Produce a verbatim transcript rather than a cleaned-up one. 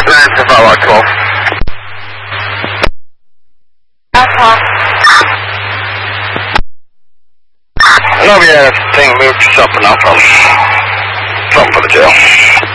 nine to five out twelve. Alpha. No, yeah, that thing moved to something else. Something for the jail.